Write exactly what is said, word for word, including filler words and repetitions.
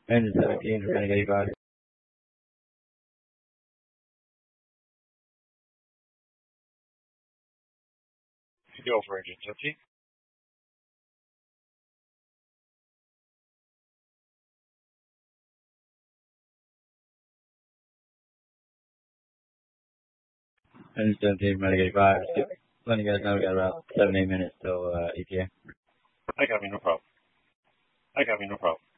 Engine seventeen, Renegade eighty-five. Go for engine seventeen. Engine seventeen, Renegade eighty-five. Letting you guys know we got about seven, eight minutes till uh, E T A. I got me, no problem. I got me, no problem.